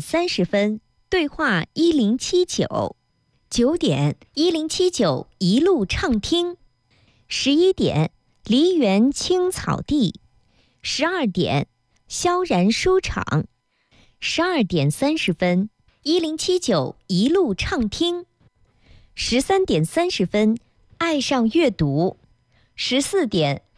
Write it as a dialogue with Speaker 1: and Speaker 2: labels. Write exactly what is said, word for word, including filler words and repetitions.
Speaker 1: 三十分，对话一零七九。九点，一零七九一路畅听。十一点，梨园青草地。十二点，萧然书场。十二点三十分，一零七九一路畅听。十三点三十分，爱上阅读。十四点，